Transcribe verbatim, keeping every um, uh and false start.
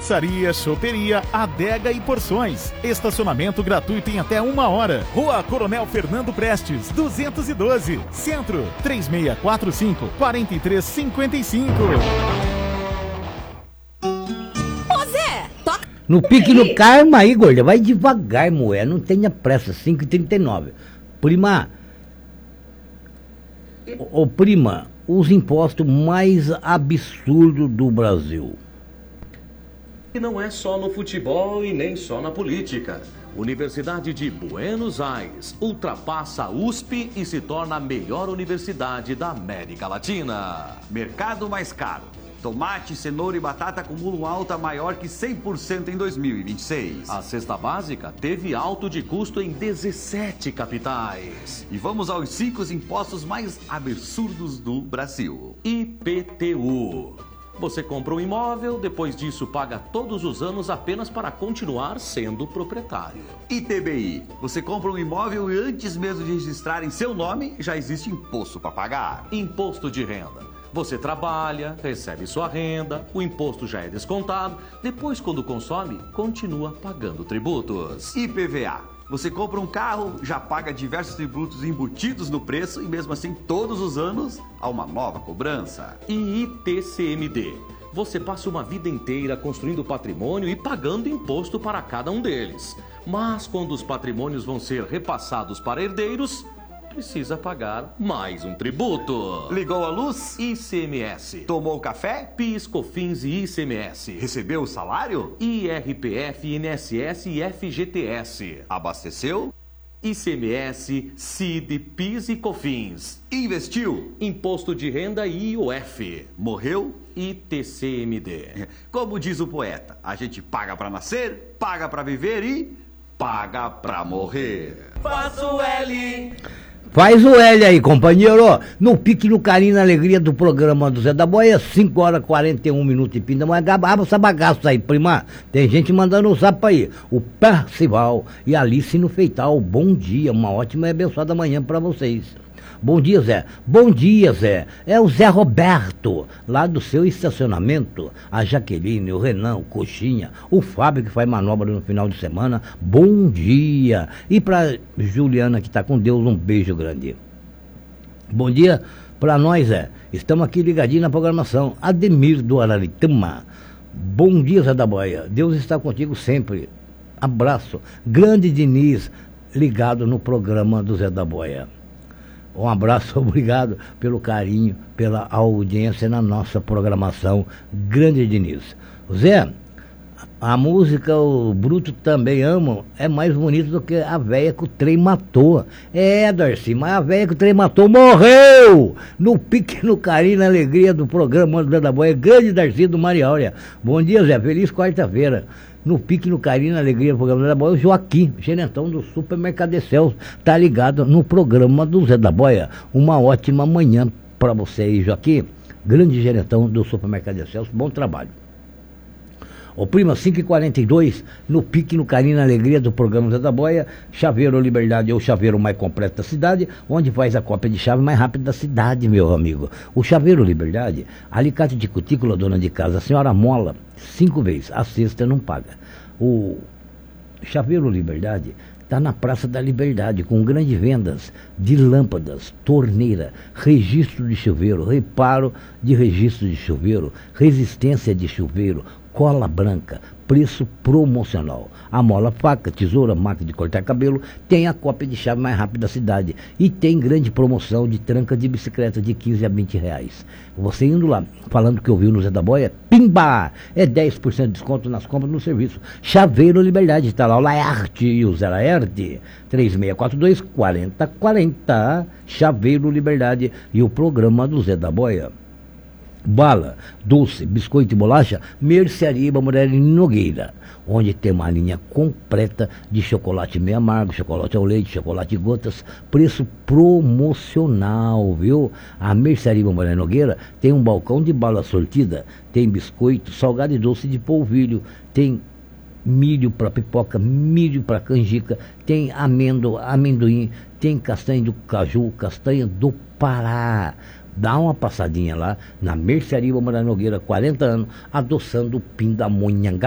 pizzaria, choperia, adega e porções. Estacionamento gratuito em até uma hora. Rua Coronel Fernando Prestes, duzentos e doze. Centro, três seis quatro cinco, quatro três cinco cinco. No pique no karma aí, gorda, vai devagar, moé, não tenha pressa, cinco e trinta e nove. Prima, ô, ô prima, os impostos mais absurdos do Brasil. E não é só no futebol e nem só na política. Universidade de Buenos Aires ultrapassa a U S P e se torna a melhor universidade da América Latina. Mercado mais caro. Tomate, cenoura e batata acumulam alta maior que cem por cento em dois mil e vinte e seis. A cesta básica teve alto de custo em dezessete capitais. E vamos aos cinco impostos mais absurdos do Brasil. I P T U. Você compra um imóvel, depois disso paga todos os anos apenas para continuar sendo proprietário. I T B I. Você compra um imóvel e antes mesmo de registrar em seu nome, já existe imposto para pagar. Imposto de renda. Você trabalha, recebe sua renda, o imposto já é descontado, depois quando consome, continua pagando tributos. I P V A. Você compra um carro, já paga diversos tributos embutidos no preço e mesmo assim todos os anos há uma nova cobrança. E I T C M D. Você passa uma vida inteira construindo patrimônio e pagando imposto para cada um deles. Mas quando os patrimônios vão ser repassados para herdeiros, precisa pagar mais um tributo. Ligou a luz? I C M S. Tomou café? PIS, COFINS e I C M S. Recebeu o salário? I R P F, I N S S e F G T S. Abasteceu? I C M S, C I D, PIS e COFINS. Investiu? Imposto de renda e I O F. Morreu? I T C M D. Como diz o poeta, a gente paga pra nascer, paga pra viver e paga pra morrer. Faço L. Faz o L aí, companheiro. No pique, no carinho, na alegria do programa do Zé da Boia, cinco horas e quarenta e um minutos e pinda. Mas abra essa bagaça aí, prima. Tem gente mandando o zap aí. O Percival e Alice no Feital. Bom dia, uma ótima e abençoada manhã pra vocês. Bom dia, Zé. Bom dia, Zé. É o Zé Roberto, lá do seu estacionamento. A Jaqueline, o Renan, o Coxinha, o Fábio, que faz manobra no final de semana. Bom dia. E pra Juliana, que tá com Deus, um beijo grande. Bom dia pra nós, Zé. Estamos aqui ligadinhos na programação. Ademir do Araritama. Bom dia, Zé da Boia. Deus está contigo sempre. Abraço. Grande Diniz, ligado no programa do Zé da Boia. Um abraço, obrigado pelo carinho, pela audiência na nossa programação. Grande Diniz. Zé, a música o Bruto também ama, é mais bonita do que a véia que o trem matou. É, Darcy, mas a véia que o trem matou morreu! No pique, no carinho, na alegria do programa do Zé da Boia. Grande Darcy do Mariáurea. Bom dia, Zé, feliz quarta-feira. No pique, no carinho, na alegria do programa do Zé da Boia, o Joaquim, gerentão do Supermercado Excelsior, tá ligado no programa do Zé da Boia. Uma ótima manhã para você aí, Joaquim, grande gerentão do Supermercado Excelsior, bom trabalho. Ô prima, cinco e quarenta e dois, no pique, no carinho, na alegria do programa Zé da Boia, Chaveiro Liberdade é o chaveiro mais completo da cidade, onde faz a cópia de chave mais rápida da cidade, meu amigo. O Chaveiro Liberdade, alicate de cutícula, dona de casa, a senhora mola cinco vezes, a sexta não paga. O Chaveiro Liberdade está na Praça da Liberdade, com grandes vendas de lâmpadas, torneira, registro de chuveiro, reparo de registro de chuveiro, resistência de chuveiro, cola branca, preço promocional. A mola, faca, tesoura, máquina de cortar cabelo, tem a cópia de chave mais rápida da cidade e tem grande promoção de tranca de bicicleta de quinze a vinte reais. Você indo lá, falando que ouviu no Zé da Boia, pimba! É dez por cento de desconto nas compras no serviço. Chaveiro Liberdade, está lá o Laerte e o Zé Laerte, três seis quatro dois, quatro zero quatro zero, Chaveiro Liberdade e o programa do Zé da Boia. Bala, doce, biscoito e bolacha, Mercearia Morelli Nogueira, onde tem uma linha completa de chocolate meio amargo, chocolate ao leite, chocolate gotas, preço promocional, viu? A Mercearia Morelli Nogueira tem um balcão de bala sortida, tem biscoito, salgado e doce de polvilho, tem milho para pipoca, milho para canjica, tem amêndoa, amendoim, tem castanha do caju, castanha do Pará. Dá uma passadinha lá na Mercearia Morelli Nogueira, quarenta anos, adoçando o pindamonhangá.